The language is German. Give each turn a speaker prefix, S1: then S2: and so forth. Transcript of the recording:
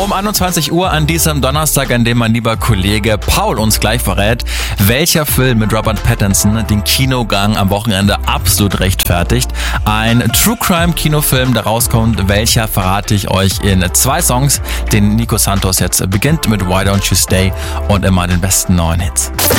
S1: um 21 Uhr an diesem Donnerstag, an dem mein lieber Kollege Paul uns gleich verrät, welcher Film mit Robert Pattinson den Kinogang am Wochenende absolut rechtfertigt. Ein True Crime Kinofilm, der rauskommt, welcher verrate ich euch in 2 Songs, den Nico Santos jetzt beginnt mit Why Don't You Stay und immer den besten neuen Hits.